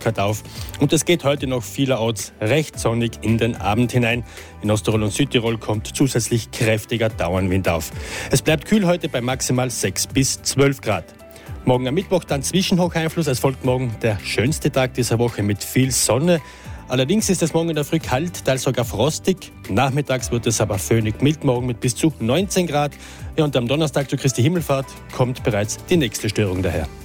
lockert auf und es geht heute noch vielerorts recht sonnig in den Abend hinein. In Osttirol und Südtirol kommt zusätzlich kräftiger Dauernwind auf. Es bleibt kühl heute bei maximal 6 bis 12 Grad. Morgen am Mittwoch dann Zwischenhocheinfluss. Es folgt morgen der schönste Tag dieser Woche mit viel Sonne. Allerdings ist es morgen in der Früh kalt, teils sogar frostig. Nachmittags wird es aber föhnig mild morgen mit bis zu 19 Grad. Ja, und am Donnerstag zur Christi Himmelfahrt kommt bereits die nächste Störung daher.